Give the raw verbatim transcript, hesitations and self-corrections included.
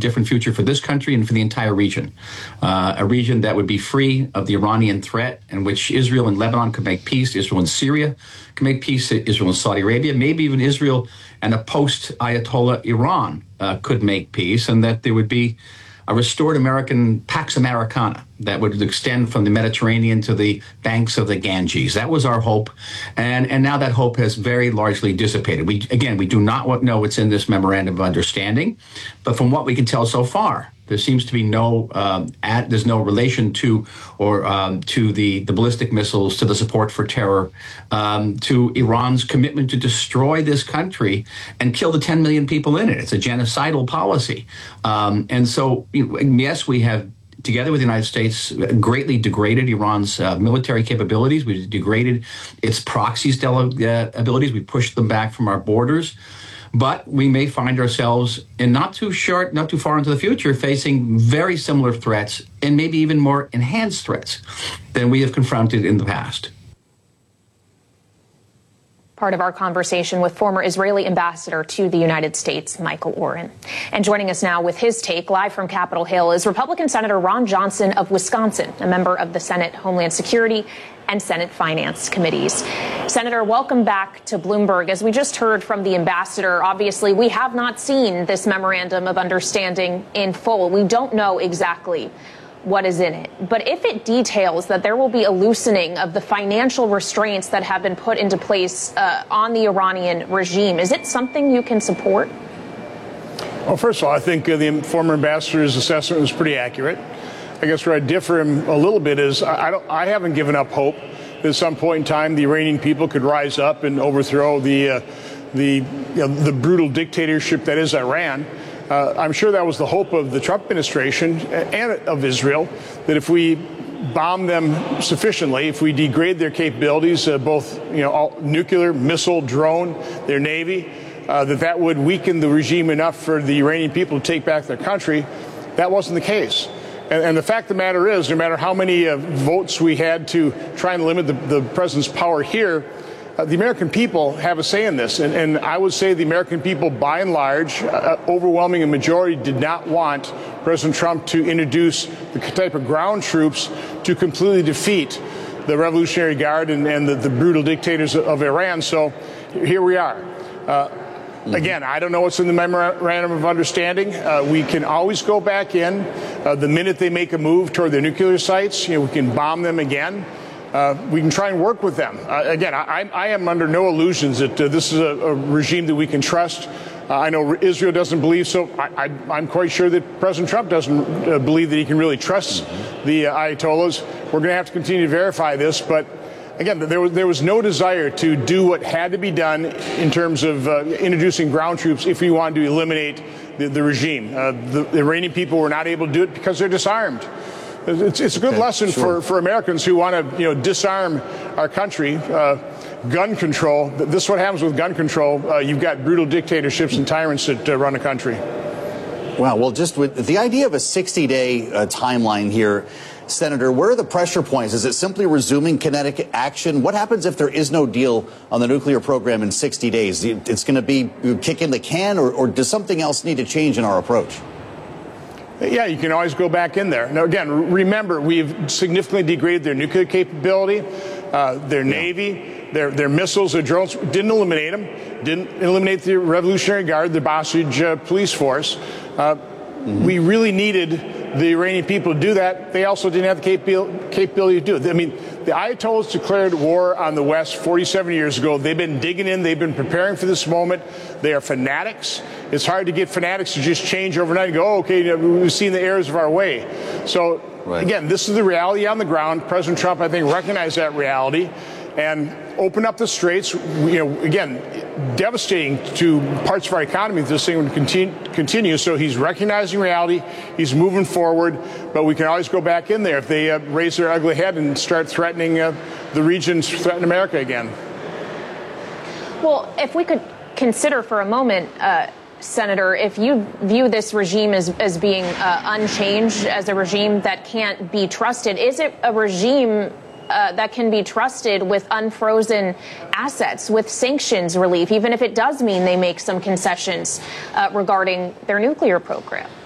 different future for this country and for the entire region. Uh, a region that would be free of the Iranian threat, in which Israel and Lebanon could make peace, Israel and Syria can make peace, Israel and Saudi Arabia, maybe even Israel and a post-Ayatollah Iran uh, could make peace, and that there would be a restored American Pax Americana that would extend from the Mediterranean to the banks of the Ganges. That was our hope, and and now that hope has very largely dissipated. We again, we do not know what's in this memorandum of understanding, but from what we can tell so far, there seems to be no um, at, there's no relation to or um, to the, the ballistic missiles, to the support for terror, um, to Iran's commitment to destroy this country and kill the ten million people in it. It's a genocidal policy. Um, and so, yes, we have, together with the United States, greatly degraded Iran's uh, military capabilities. We've degraded its proxies uh, abilities. We pushed them back from our borders. But we may find ourselves in not too short, not too far into the future, facing very similar threats and maybe even more enhanced threats than we have confronted in the past. Part of our conversation with former Israeli ambassador to the United States, Michael Oren. And joining us now with his take live from Capitol Hill is Republican Senator Ron Johnson of Wisconsin, a member of the Senate Homeland Security and Senate Finance Committees. Senator, welcome back to Bloomberg. As we just heard from the ambassador, obviously we have not seen this memorandum of understanding in full. We don't know exactly what is in it. But if it details that there will be a loosening of the financial restraints that have been put into place uh, on the Iranian regime, is it something you can support? Well, first of all, I think uh, the former ambassador's assessment was pretty accurate. I guess where I differ him a little bit is I, don't, I haven't given up hope that at some point in time the Iranian people could rise up and overthrow the, uh, the, you know, the brutal dictatorship that is Iran. Uh, I'm sure that was the hope of the Trump administration and of Israel, that if we bomb them sufficiently, if we degrade their capabilities, uh, both you know, all, nuclear, missile, drone, their navy, uh, that that would weaken the regime enough for the Iranian people to take back their country. That wasn't the case. And, and the fact of the matter is, no matter how many uh, votes we had to try and limit the, the president's power here, Uh, the American people have a say in this, and, and I would say the American people, by and large, uh, overwhelming a majority, did not want President Trump to introduce the type of ground troops to completely defeat the Revolutionary Guard and, and the, the brutal dictators of, of Iran. So here we are. Uh, mm-hmm. Again, I don't know what's in the memorandum of understanding. Uh, we can always go back in uh, the minute they make a move toward their nuclear sites. You know, we can bomb them again. Uh, we can try and work with them. Uh, again, I, I am under no illusions that uh, this is a, a regime that we can trust. Uh, I know Israel doesn't believe so. I, I, I'm quite sure that President Trump doesn't uh, believe that he can really trust mm-hmm. the uh, Ayatollahs. We're going to have to continue to verify this. But again, there was, there was no desire to do what had to be done in terms of uh, introducing ground troops if we wanted to eliminate the, the regime. Uh, the, the Iranian people were not able to do it because they're disarmed. It's, it's a good okay, lesson sure. for, for Americans who want to, you know, disarm our country. Uh, gun control. This is what happens with gun control. Uh, you've got brutal dictatorships and tyrants that uh, run a country. Wow. Well, just with the idea of a sixty-day uh, timeline here, Senator, where are the pressure points? Is it simply resuming kinetic action? What happens if there is no deal on the nuclear program in sixty days? It's going to be kicking the can, or, or does something else need to change in our approach? Yeah, you can always go back in there. Now, again, remember, we've significantly degraded their nuclear capability, uh, their yeah. Navy, their, their missiles, their drones. Didn't eliminate them. Didn't eliminate the Revolutionary Guard, the Basij uh, police force. Uh, mm-hmm. We really needed the Iranian people to do that. They also didn't have the capabil- capability to do it. I mean, the Ayatollahs declared war on the West forty-seven years ago. They've been digging in. They've been preparing for this moment. They are fanatics. It's hard to get fanatics to just change overnight and go, oh, okay, we've seen the errors of our way. So, right. again, this is the reality on the ground. President Trump, I think, recognized that reality and opened up the straits. You know, again, devastating to parts of our economy if this thing would continue, continue. So he's recognizing reality. He's moving forward. But we can always go back in there if they uh, raise their ugly head and start threatening uh, the regions, threaten America again. Well, if we could consider for a moment, uh, Senator, if you view this regime as, as being uh, unchanged, as a regime that can't be trusted, is it a regime uh, that can be trusted with unfrozen assets, with sanctions relief, even if it does mean they make some concessions uh, regarding their nuclear program?